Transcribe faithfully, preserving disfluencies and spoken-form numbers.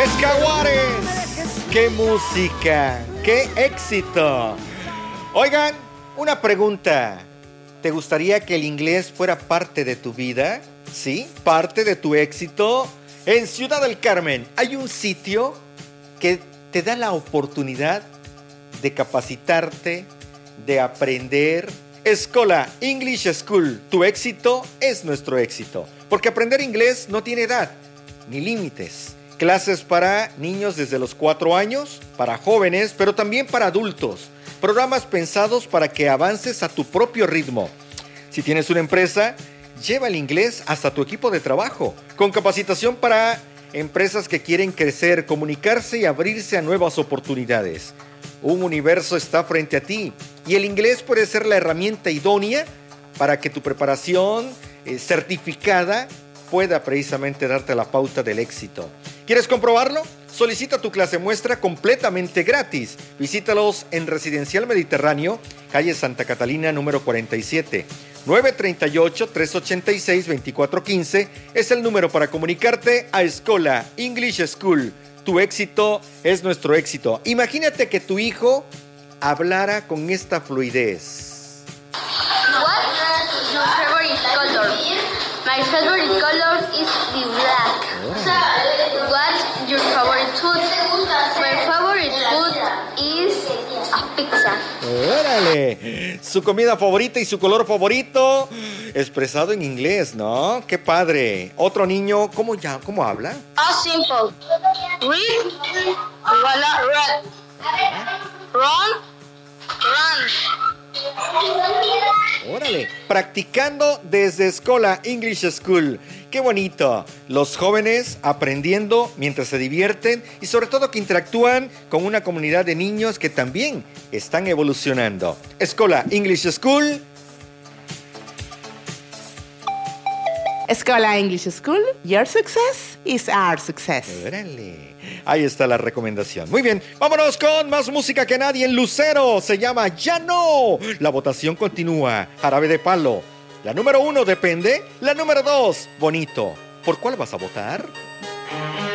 Escaguares. ¡Qué música! ¡Qué éxito! Oigan, una pregunta. ¿Te gustaría que el inglés fuera parte de tu vida? ¿Sí? ¿Parte de tu éxito? En Ciudad del Carmen hay un sitio que te da la oportunidad de capacitarte, de aprender. Escola English School, tu éxito es nuestro éxito. Porque aprender inglés no tiene edad ni límites. Clases para niños desde los cuatro años, para jóvenes, pero también para adultos. Programas pensados para que avances a tu propio ritmo. Si tienes una empresa, lleva el inglés hasta tu equipo de trabajo, con capacitación para empresas que quieren crecer, comunicarse y abrirse a nuevas oportunidades. Un universo está frente a ti y el inglés puede ser la herramienta idónea para que tu preparación eh, certificada pueda precisamente darte la pauta del éxito. ¿Quieres comprobarlo? Solicita tu clase muestra completamente gratis. Visítalos en Residencial Mediterráneo, calle Santa Catalina, número cuarenta y siete. nueve tres ocho, tres ocho seis, dos cuatro uno cinco es el número para comunicarte a Escola English School. Tu éxito es nuestro éxito. Imagínate que tu hijo hablara con esta fluidez. What's your favorite color? My favorite color is the black. Oh. What's your favorite food? My favorite food is a pizza. ¡Órale! Su comida favorita y su color favorito expresado en inglés, ¿no? ¡Qué padre! Otro niño, ¿cómo ya? ¿Cómo habla? Ah, simple. Read, wala, red. Run, run. ¡Órale! Practicando desde Escola English School. ¡Qué bonito! Los jóvenes aprendiendo mientras se divierten y sobre todo que interactúan con una comunidad de niños que también están evolucionando. Escola English School. Escola English School, your success is our success. ¡Órale! Ahí está la recomendación. Muy bien, vámonos con más música que nadie en Lucero. Se llama Ya No. La votación continúa. Jarabe de Palo. La número uno depende. La número dos, Bonito. ¿Por cuál vas a votar?